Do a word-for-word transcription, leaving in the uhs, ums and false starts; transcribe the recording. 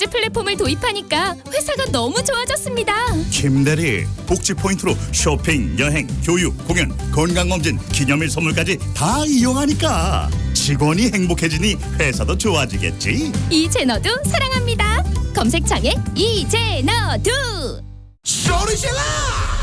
복지 플랫폼을 도입하니까 회사가 너무 좋아졌습니다. 김대리, 복지 포인트로 쇼핑, 여행, 교육, 공연, 건강검진, 기념일 선물까지 다 이용하니까 직원이 행복해지니 회사도 좋아지겠지. 이제너도 사랑합니다. 검색창에 이제너도. 소리 질러!